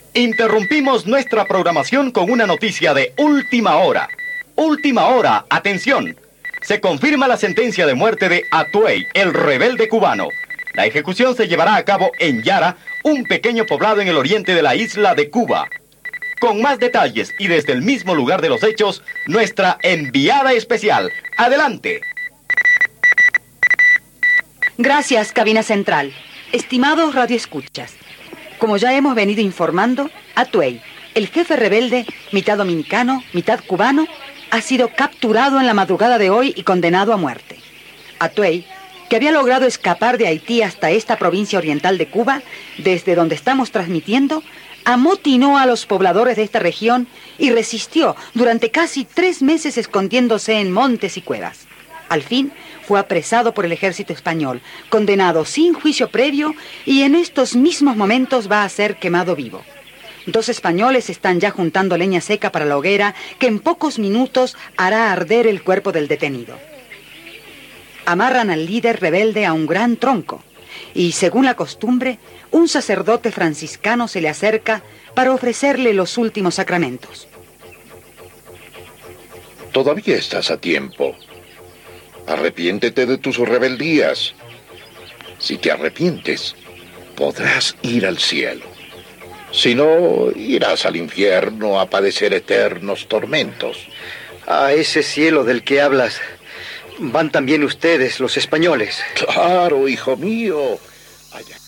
Interrumpimos nuestra programación con una noticia de última hora. Última hora, atención. Se confirma la sentencia de muerte de Atuey, el rebelde cubano. La ejecución se llevará a cabo en Yara, un pequeño poblado en el oriente de la isla de Cuba. Con más detalles y desde el mismo lugar de los hechos, nuestra enviada especial. Adelante. Gracias, cabina central. Estimados radioescuchas, como ya hemos venido informando, Atuey, el jefe rebelde, mitad dominicano, mitad cubano, ha sido capturado en la madrugada de hoy y condenado a muerte. Atuey, que había logrado escapar de Haití hasta esta provincia oriental de Cuba, desde donde estamos transmitiendo, amotinó a los pobladores de esta región y resistió durante casi 3 meses escondiéndose en montes y cuevas. Al fin, fue apresado por el ejército español, condenado sin juicio previo y en estos mismos momentos va a ser quemado vivo. 2 españoles están ya juntando leña seca para la hoguera que en pocos minutos hará arder el cuerpo del detenido. Amarran al líder rebelde a un gran tronco y, según la costumbre, un sacerdote franciscano se le acerca para ofrecerle los últimos sacramentos. Todavía estás a tiempo. Arrepiéntete de tus rebeldías. Si te arrepientes, podrás ir al cielo. Si no, irás al infierno a padecer eternos tormentos. A ese cielo del que hablas, van también ustedes, los españoles. Claro, hijo mío. Allá.